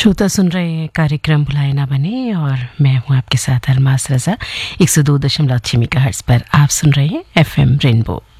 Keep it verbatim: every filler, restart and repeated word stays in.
श्रोता सुन रहे हैं कार्यक्रम बुलाए ना बने और मैं हूं आपके साथ अलमास रजा। एक सौ दो दशमलव छह मेगाहर्ट्ज़ पर आप सुन रहे हैं एफएम रेनबो।